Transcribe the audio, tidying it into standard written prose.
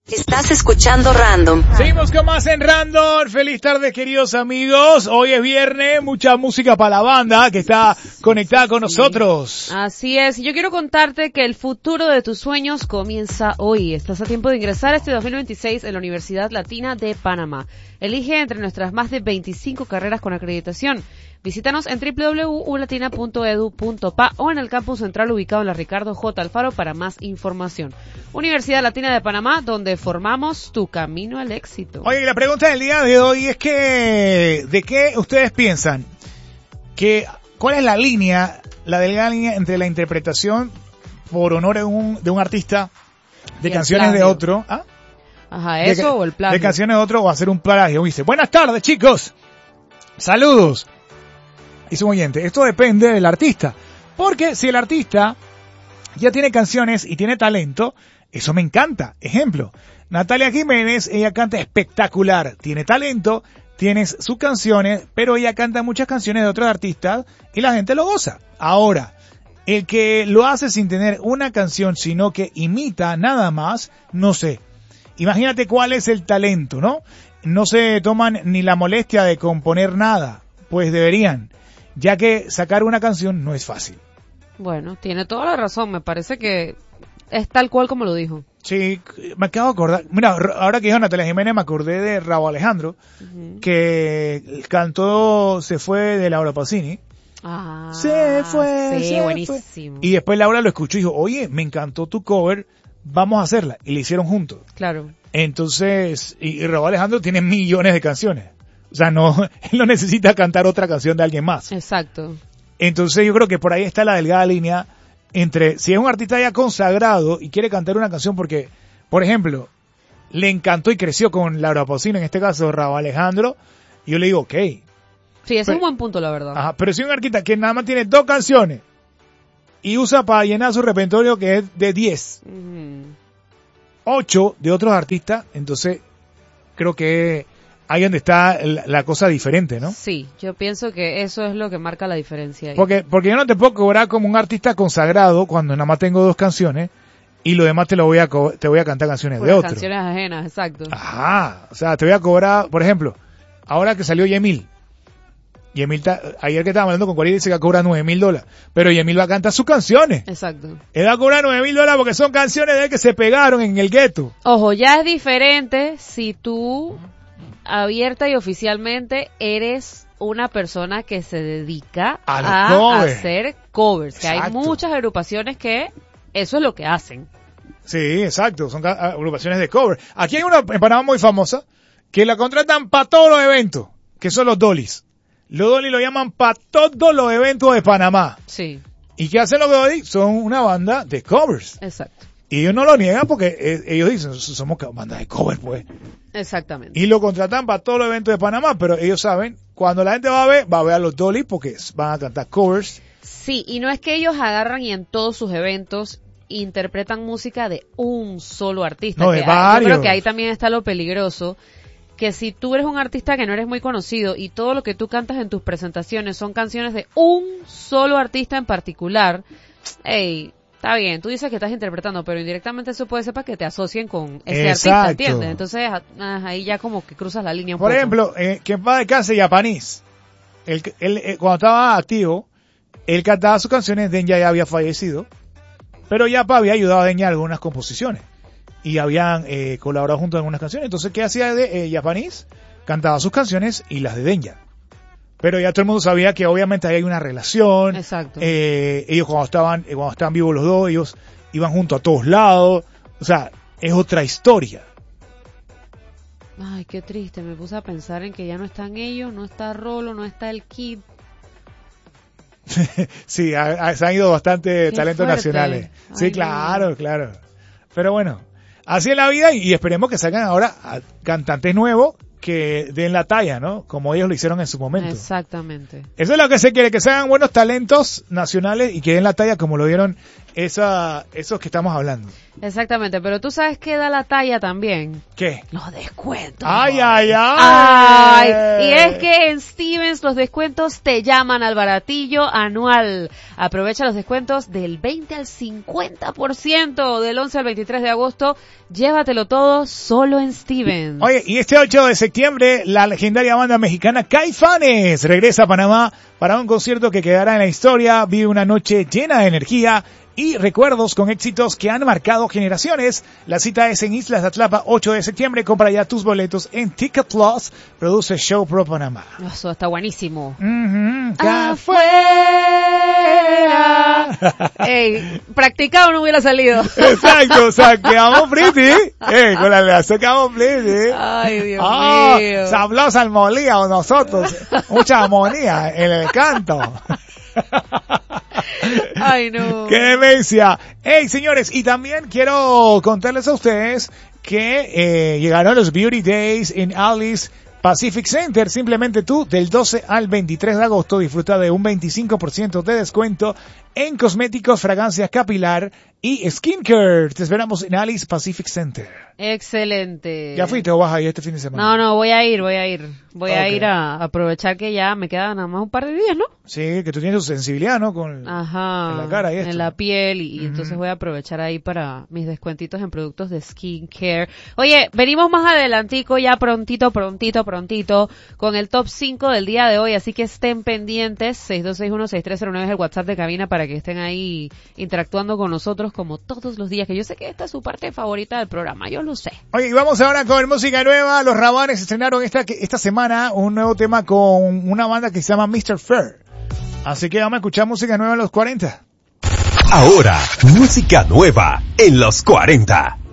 Estás escuchando Random. Seguimos con más en Random. Feliz tarde, queridos amigos. Hoy es viernes, mucha música para la banda que está conectada con nosotros. Así es. Yo quiero contarte que el futuro de tus sueños comienza hoy. Estás a tiempo de ingresar este 2026 en la Universidad Latina de Panamá. Elige entre nuestras más de 25 carreras con acreditación. Visítanos en www.ulatina.edu.pa o en el campus central ubicado en la Ricardo J. Alfaro para más información. Universidad Latina de Panamá, donde formamos tu camino al éxito. Oye, la pregunta del día de hoy es que, ¿de qué ustedes piensan? ¿Cuál es la delgada línea entre la interpretación por honor de un artista de canciones de otro? ¿Ah? Ajá, eso o el plagio. De canciones de otro o hacer un plagio. Dice, buenas tardes, chicos. Saludos. Y su oyente, esto depende del artista, porque si el artista ya tiene canciones y tiene talento, eso me encanta. Ejemplo, Natalia Jiménez, ella canta espectacular, tiene talento, tiene sus canciones, pero ella canta muchas canciones de otros artistas y la gente lo goza. Ahora, el que lo hace sin tener una canción, sino que imita nada más, no sé. Imagínate cuál es el talento, ¿no? No se toman ni la molestia de componer nada, pues deberían. Ya que sacar una canción no es fácil. Bueno, tiene toda la razón, me parece que es tal cual como lo dijo. Sí, me acabo de acordar, mira, ahora que dijo Natalia Jiménez me acordé de Rauw Alejandro, que cantó Se fue de Laura Pausini. Ah, se fue. Buenísimo. Y después Laura lo escuchó y dijo, oye, me encantó tu cover, vamos a hacerla. Y la hicieron juntos. Claro. Entonces, y Rauw Alejandro tiene millones de canciones. O sea, él no necesita cantar otra canción de alguien más. Exacto. Entonces yo creo que por ahí está la delgada línea entre si es un artista ya consagrado y quiere cantar una canción porque, por ejemplo, le encantó y creció con Laura Pausini, en este caso Rauw Alejandro, y yo le digo, ok. Sí, ese es un buen punto, la verdad. Ajá, pero si un artista que nada más tiene 2 canciones y usa para llenar su repertorio que es de 10, 8 de otros artistas, entonces creo que ahí donde está la cosa diferente, ¿no? Sí, yo pienso que eso es lo que marca la diferencia ahí. Porque yo no te puedo cobrar como un artista consagrado cuando nada más tengo 2 canciones y lo demás te voy a cantar canciones de otro. Canciones ajenas, exacto. Ajá, o sea, te voy a cobrar, por ejemplo, ahora que salió Yemil, ayer que estábamos hablando con Cuaril dice que cobra $9,000, pero Yemil va a cantar sus canciones. Exacto. Él va a cobrar $9,000 porque son canciones de él que se pegaron en el gueto. Ojo, ya es diferente si tú abierta y oficialmente eres una persona que se dedica a hacer covers. Que hay muchas agrupaciones que eso es lo que hacen. Sí, exacto, son agrupaciones de cover. Aquí hay una en Panamá muy famosa que la contratan para todos los eventos, que son los Dollys. Los Dollys lo llaman para todos los eventos de Panamá. Sí. ¿Y qué hacen los Dollys? Son una banda de covers. Exacto. Y ellos no lo niegan porque ellos dicen, somos banda de covers, pues. Exactamente. Y lo contratan para todos los eventos de Panamá, pero ellos saben, cuando la gente va a ver a los Dollys porque van a cantar covers. Sí, y no es que ellos agarran y en todos sus eventos interpretan música de un solo artista. No, de varios. Yo creo que ahí también está lo peligroso, que si tú eres un artista que no eres muy conocido y todo lo que tú cantas en tus presentaciones son canciones de un solo artista en particular, hey, está bien, tú dices que estás interpretando, pero indirectamente eso puede ser para que te asocien con ese artista, ¿entiendes? Entonces ahí ya como que cruzas la línea un poco. Por ejemplo, que va de casa Japanese. Él, cuando estaba activo, él cantaba sus canciones, Denya ya había fallecido, pero Yapa había ayudado a Denya en algunas composiciones y habían colaborado juntos en algunas canciones. Entonces, ¿qué hacía de Japanese? Cantaba sus canciones y las de Denya. Pero ya todo el mundo sabía que obviamente ahí hay una relación. Exacto. Ellos cuando estaban vivos los dos, ellos iban juntos a todos lados. O sea, es otra historia. Ay, qué triste. Me puse a pensar en que ya no están ellos, no está Rolo, no está el Kid. Sí, se han ido bastante talentos fuerte. nacionales. Sí, Ay, claro. Pero bueno, así es la vida y esperemos que salgan ahora cantantes nuevos que den la talla, ¿no? Como ellos lo hicieron en su momento. Exactamente. Eso es lo que se quiere, que sean buenos talentos nacionales y que den la talla como lo dieron esos que estamos hablando. Exactamente, pero tú sabes que da la talla también. ¿Qué? Los descuentos. ¡Ay, ay, ay! ¡Ay! Y es que en Stevens los descuentos te llaman al baratillo anual. Aprovecha los descuentos del 20 al 50% del 11 al 23 de agosto. Llévatelo todo solo en Stevens. Oye, y este 8 de septiembre, la legendaria banda mexicana Caifanes regresa a Panamá para un concierto que quedará en la historia. Vive una noche llena de energía y recuerdos con éxitos que han marcado generaciones. La cita es en Islas de Atlapa, 8 de septiembre. Compra ya tus boletos en Ticket Plus. Produce Show Pro Panamá. Eso está buenísimo. ¡Afuera! Ey, practicado no hubiera salido. Exacto, o sea, quedamos pretty. Con la relación quedamos pretty. Ay, Dios mío. Sablosa armonía o nosotros. Mucha armonía en el canto. Ay, no. ¡Qué demencia! Hey, señores, y también quiero contarles a ustedes que llegaron los Beauty Days en Alice Pacific Center. Simplemente tú, del 12 al 23 de agosto, disfruta de un 25% de descuento en cosméticos, fragancias capilar y skincare. Te esperamos en Alice Pacific Center. Excelente. ¿Ya fuiste o vas a ir este fin de semana? No, voy a ir. Voy a ir a aprovechar que ya me quedan nada más un par de días, ¿no? Sí, que tú tienes tu sensibilidad, ¿no? En la cara y esto. En la piel y entonces voy a aprovechar ahí para mis descuentitos en productos de skincare. Oye, venimos más adelantico ya prontito con el top 5 del día de hoy, así que estén pendientes. 6261-6309 es el WhatsApp de cabina para que estén ahí interactuando con nosotros como todos los días, que yo sé que esta es su parte favorita del programa, yo lo sé. Oye, y vamos ahora con música nueva. Los Rabanes estrenaron esta semana un nuevo tema con una banda que se llama Mr. Fair. Así que vamos a escuchar música nueva en los 40. Ahora, música nueva en los 40.